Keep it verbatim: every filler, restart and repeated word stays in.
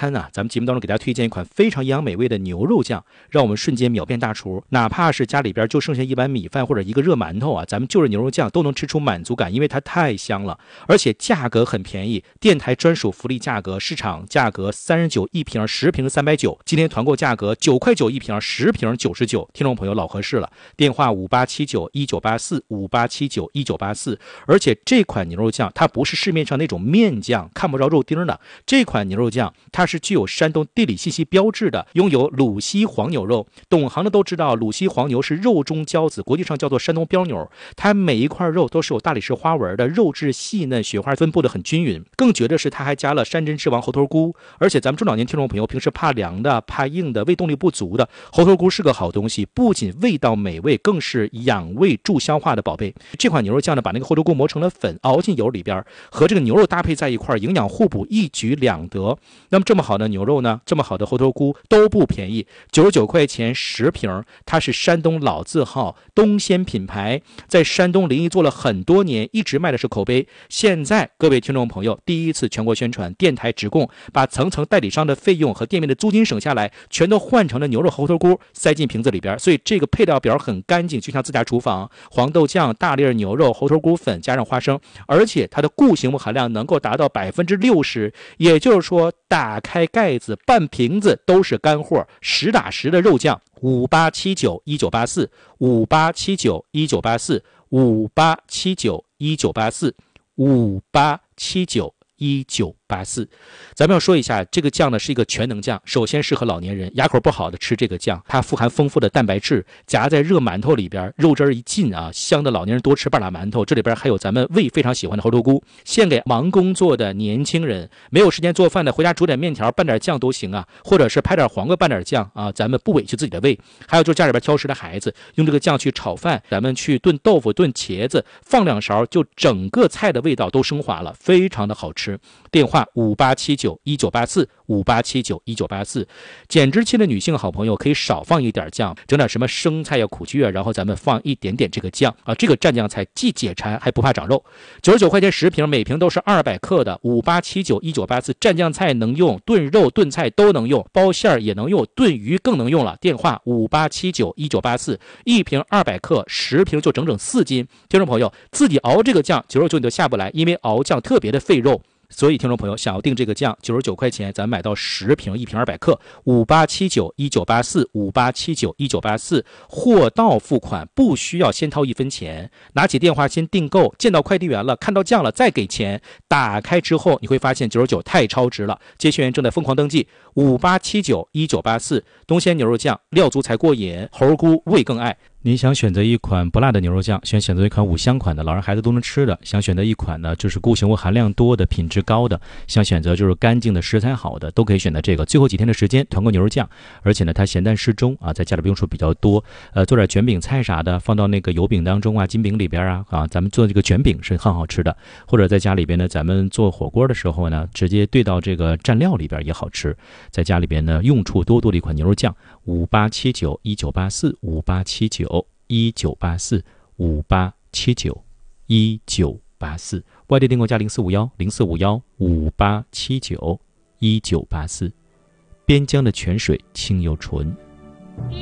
餐啊，咱们节目当中给大家推荐一款非常营养美味的牛肉酱，让我们瞬间秒变大厨。哪怕是家里边就剩下一碗米饭或者一个热馒头啊，咱们就着牛肉酱都能吃出满足感，因为它太香了，而且价格很便宜，电台专属福利价格，市场价格三十九一瓶，十瓶三百九，今天团购价格九块九一瓶，十瓶九十九，听众朋友老合适了。电话五八七九一九八四五八七九一九八四，而且这款牛肉酱它不是市面上那种面酱看不着肉丁的，这款牛肉酱它是具有山东地理信息标志的，拥有鲁西黄牛肉。懂行的都知道，鲁西黄牛是肉中骄子，国际上叫做山东标牛，它每一块肉都是有大理石花纹的，肉质细嫩，雪花分布的很均匀。更绝的是它还加了山珍之王猴头菇，而且咱们中老年听众朋友平时怕凉的怕硬的胃动力不足的，猴头菇是个好东西，不仅味道美味，更是养胃助消化的宝贝。这款牛肉酱呢，把那个猴头菇磨成了粉，熬进油里边，和这个牛肉搭配在一块，营养互补，一举两得。那么这么好的牛肉呢，这么好的猴头菇都不便宜，九十九块钱十瓶，它是山东老字号东鲜品牌，在山东临沂做了很多年，一直卖的是口碑。现在各位听众朋友第一次全国宣传，电台直供，把层层代理商的费用和店面的租金省下来，全都换成了牛肉猴头菇，塞进瓶子里边，所以这个配料表很干净，就像自家厨房。黄豆酱、大粒牛肉、猴头菇粉加上花生，而且它的固形物含量能够达到百分之六十，也就是说打开盖子半瓶子都是干货，实打实的肉酱。五八七九一九八四五八七九一九八四五八七九一九八四五八七九一九八四。咱们要说一下，这个酱呢是一个全能酱，首先适合老年人，牙口不好的吃这个酱，它富含丰富的蛋白质，夹在热馒头里边，肉汁一进啊，香的老年人多吃半拉馒头。这里边还有咱们胃非常喜欢的猴头菇，献给忙工作的年轻人，没有时间做饭的，回家煮点面条拌点酱都行啊，或者是拍点黄瓜拌点酱啊，咱们不委屈自己的胃。还有就是家里边挑食的孩子，用这个酱去炒饭，咱们去炖豆腐炖茄子，放两勺，就整个菜的味道都升华了，非常的好吃。电话五八七九一九八四五八七九一九八四。减脂期的女性好朋友可以少放一点酱，整点什么生菜呀、苦苣啊，然后咱们放一点点这个酱啊，这个蘸酱菜既解馋还不怕长肉。九十九块钱十瓶，每瓶都是二百克的。五八七九一九八四，蘸酱菜能用，炖肉炖菜都能用，包馅儿也能用，炖鱼更能用了。电话五八七九一九八四，一瓶二百克，十瓶就整整四斤。听众朋友自己熬这个酱，九十九你都下不来，因为熬酱特别的费肉。所以听众朋友想要订这个酱，九十九块钱咱买到十瓶，一瓶二百克。五八七九一九八四五八七九一九八四，货到付款，不需要先掏一分钱，拿起电话先订购，见到快递员了，看到酱了再给钱。打开之后你会发现九十九太超值了，接线员正在疯狂登记。五八七九一九八四，东鲜牛肉酱，料足才过瘾，猴菇味更爱。您想选择一款不辣的牛肉酱，想选择一款五香款的，老人孩子都能吃的，想选择一款呢就是固形物含量多的，品质高的，想选择就是干净的，食材好的，都可以选择这个。最后几天的时间团购牛肉酱，而且呢它咸淡适中啊，在家里不用说比较多，呃做点卷饼菜啥的，放到那个油饼当中啊，金饼里边啊啊，咱们做这个卷饼是很好吃的。或者在家里边呢，咱们做火锅的时候呢，直接兑到这个蘸料里边也好吃。在家里边呢用处多多的一款牛肉酱。五八七九一九八四五八七九一九八四五八七九一九八四，外地订购加零四五幺零四五幺五八七九一九八四。边疆的泉水清又纯。